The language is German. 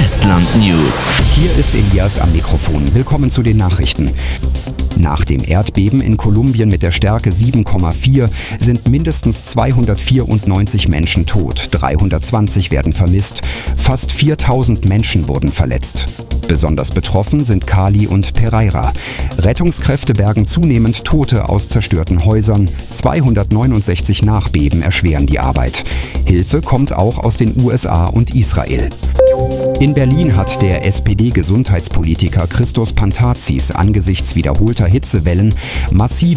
Estland News. Hier ist Elias am Mikrofon. Willkommen zu den Nachrichten. Nach dem Erdbeben in Kolumbien mit der Stärke 7,4 sind mindestens 294 Menschen tot, 320 werden vermisst, fast 4000 Menschen wurden verletzt. Besonders betroffen sind Cali und Pereira. Rettungskräfte bergen zunehmend Tote aus zerstörten Häusern. 269 Nachbeben erschweren die Arbeit. Hilfe kommt auch aus den USA und Israel. In Berlin hat der SPD-Gesundheitspolitiker Christos Pantazis angesichts wiederholter Hitzewellen massive